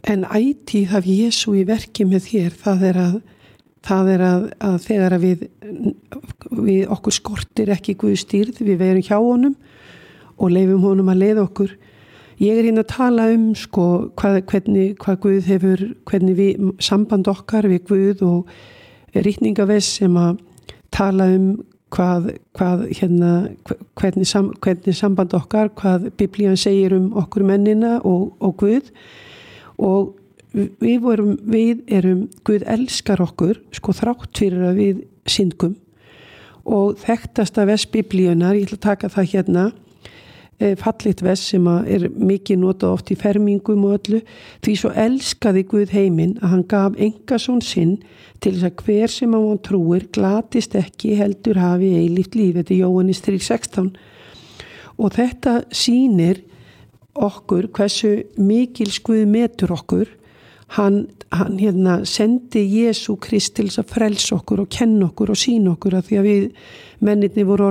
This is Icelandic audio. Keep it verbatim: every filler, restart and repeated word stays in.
En ætíð af Jesú í verki með þér, það er að, það er að, að þegar að við, við okkur skortir ekki Guðstýrð, við verum hjá honum og leifum honum að leiða okkur. Ég er hérna að tala um sko, hvað, hvernig, hvað Guð hefur, hvernig við, samband okkar við Guð og ritningaves sem að tala um hvað, hvað hérna, hvernig, sam, hvernig samband okkar, hvað Biblían segir um okkur mennina og, og Guð. Og við, vorum, við erum, Guð elskar okkur, sko þrátt fyrir að við syndgum. Og þekktasta vers Biblíunar, ég ætla að taka það hérna, fallit vers sem er mikið notað oft í fermingum og öllu, því svo elskaði Guð heiminn að hann gaf engason sinn til þess að hver sem á hann trúir glatist ekki heldur hafi eilíft líf. Þetta er Jóhannes þrjú sextán. Og þetta sýnir okkur hversu mikil Guð metur okkur. Hann, hann hérna sendi Jesú Krist til þess að frelsa okkur og kenna okkur og sýna okkur að því að við mennirnir voru